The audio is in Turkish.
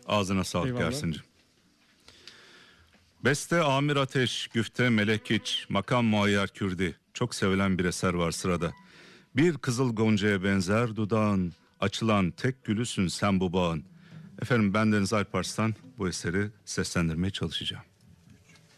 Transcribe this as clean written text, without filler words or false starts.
Ağzına sağlık Eyvallah. Ersin'cim. Beste Amir Ateş, güfte Melekiç, makam Muayyer Kürdi. Çok sevilen bir eser var sırada. Bir kızıl goncaya benzer dudağın, açılan tek gülüsün sen bu bağın. Efendim, bendeniz Alparslan bu eseri seslendirmeye çalışacağım.